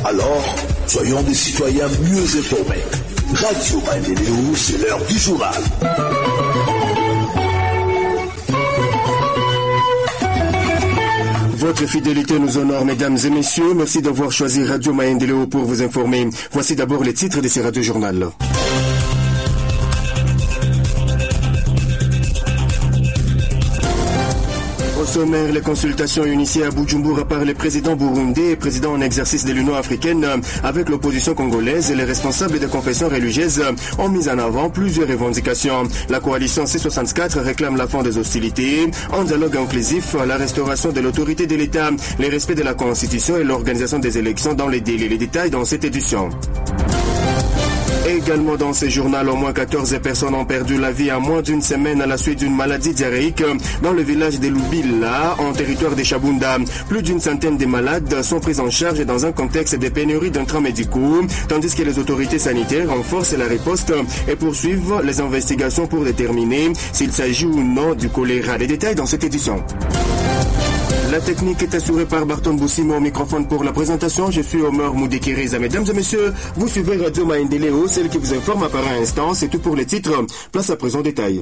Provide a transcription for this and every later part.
Alors, soyons des citoyens mieux informés. Radio Maendeleo, c'est l'heure du journal. Votre fidélité nous honore, mesdames et messieurs. Merci d'avoir choisi Radio Maendeleo pour vous informer. Voici d'abord les titres de ces radio-journal. Au sommaire, les consultations initiées à Bujumbura par le président burundais et président en exercice de l'Union africaine avec l'opposition congolaise et les responsables des confessions religieuses ont mis en avant plusieurs revendications. La coalition C64 réclame la fin des hostilités, un dialogue inclusif, la restauration de l'autorité de l'État, le respect de la Constitution et l'organisation des élections dans les délais. Les détails dans cette édition. Également dans ce journal, au moins 14 personnes ont perdu la vie en moins d'une semaine à la suite d'une maladie diarrhéique dans le village de Lubila, en territoire de Chabunda. Plus d'une centaine de malades sont pris en charge dans un contexte de pénurie d'intrants médicaux, tandis que les autorités sanitaires renforcent la riposte et poursuivent les investigations pour déterminer s'il s'agit ou non du choléra. Les détails dans cette édition. La technique est assurée par Barton Boussimo au microphone pour la présentation. Je suis Omer Moudekiriza. Mesdames et messieurs, vous suivez Radio Maendeleo, celle qui vous informe à par un instant. C'est tout pour les titres. Place à présent détail.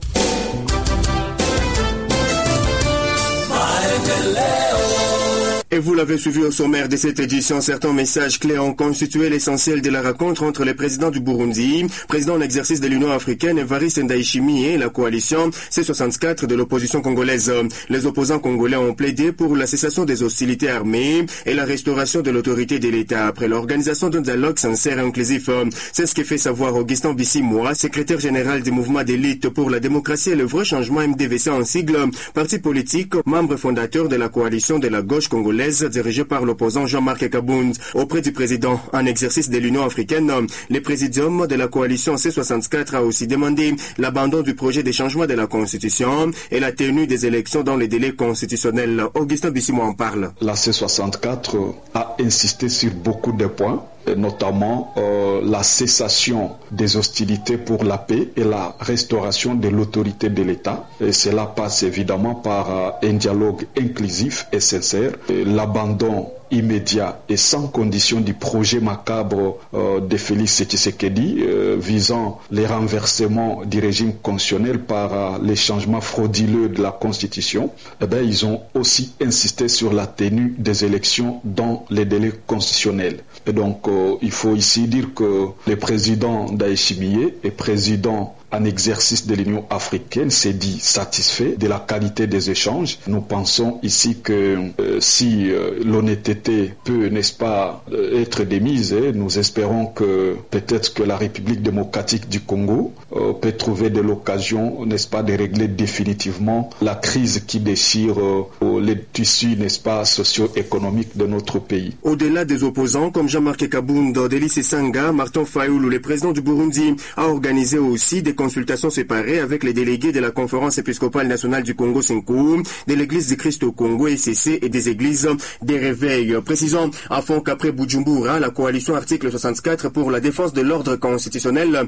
Et vous l'avez suivi au sommaire de cette édition, certains messages clés ont constitué l'essentiel de la rencontre entre le président du Burundi, président en exercice de l'Union africaine, Evariste Ndayishimiye, et la coalition C64 de l'opposition congolaise. Les opposants congolais ont plaidé pour la cessation des hostilités armées et la restauration de l'autorité de l'État après l'organisation d'un dialogue sincère et inclusif. C'est ce que fait savoir Augustin Bissimois, secrétaire général du mouvement d'élite pour la démocratie et le vrai changement MDVC en sigle, parti politique, membre fondateur de la coalition de la gauche congolaise dirigé par l'opposant Jean-Marc Kabound. Auprès du président en exercice de l'Union africaine, le présidium de la coalition C64 a aussi demandé l'abandon du projet de changement de la Constitution et la tenue des élections dans les délais constitutionnels. Augustin Bissimo en parle. La C64 a insisté sur beaucoup de points, notamment la cessation des hostilités pour la paix et la restauration de l'autorité de l'État. Et cela passe évidemment par un dialogue inclusif et sincère, l'abandon immédiat et sans condition du projet macabre de Félix Tshisekedi visant les renversements du régime constitutionnel par les changements frauduleux de la Constitution. Ils ont aussi insisté sur la tenue des élections dans les délais constitutionnels. Et donc, il faut ici dire que le président Ndayishimiye est président en exercice de l'Union africaine s'est dit satisfait de la qualité des échanges. Nous pensons ici que si l'honnêteté peut, n'est-ce pas, être démise, nous espérons que peut-être que la République démocratique du Congo peut trouver de l'occasion, n'est-ce pas, de régler définitivement la crise qui déchire les tissus, n'est-ce pas, socio-économiques de notre pays. Au-delà des opposants comme Jean-Marc Kabound, Délice Sanga, Martin Fayoulou, le président du Burundi, a organisé aussi des consultations séparées avec les délégués de la conférence épiscopale nationale du Congo Senkou, de l'église du Christ au Congo ECC et des églises des réveils. Précisons, afin qu'après Bujumbura, la coalition article 64 pour la défense de l'ordre constitutionnel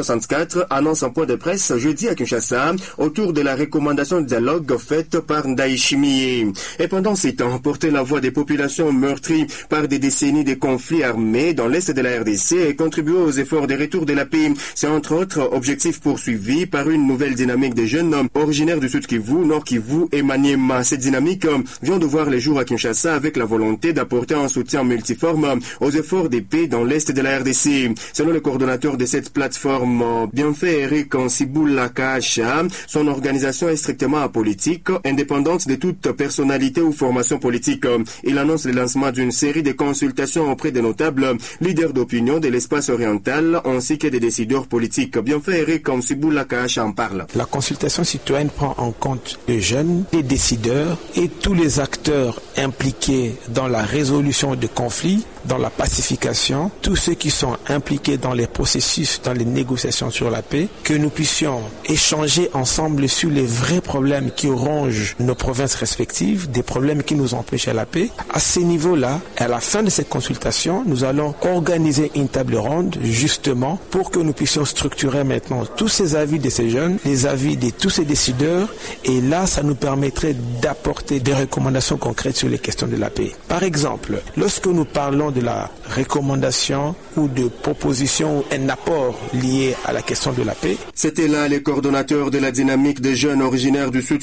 C64 annonce un point de presse jeudi à Kinshasa autour de la recommandation de dialogue faite par Ndayishimiye. Et pendant ces temps, porter la voix des populations meurtries par des décennies de conflits armés dans l'est de la RDC et contribuer aux efforts de retour de la paix, c'est entre autres objectif poursuivi par une nouvelle dynamique de jeunes originaires du Sud Kivu, Nord Kivu et Maniema. Cette dynamique vient de voir les jours à Kinshasa avec la volonté d'apporter un soutien multiforme aux efforts de paix dans l'est de la RDC. Selon le coordonnateur de cette plateforme, Bienfait Eric Nsibula Kacha, son organisation est strictement apolitique, indépendante de toute personnalité ou formation politique. Il annonce le lancement d'une série de consultations auprès des notables, leaders d'opinion de l'espace oriental ainsi que des décideurs politiques. Bienfait Eric Nsibula Kacha en parle. La consultation citoyenne prend en compte les jeunes, les décideurs et tous les acteurs impliqués dans la résolution de conflits, dans la pacification, tous ceux qui sont impliqués dans les processus, dans les négociations sur la paix, que nous puissions échanger ensemble sur les vrais problèmes qui rongent nos provinces respectives, des problèmes qui nous empêchent la paix. À ce niveau-là, à la fin de cette consultation, nous allons organiser une table ronde justement pour que nous puissions structurer maintenant tous ces avis de ces jeunes, les avis de tous ces décideurs, et là, ça nous permettrait d'apporter des recommandations concrètes sur les questions de la paix. Par exemple, lorsque nous parlons de la recommandation ou de proposition ou un apport lié à la question de la paix. C'était là les coordonnateurs de la dynamique des jeunes originaires du Sud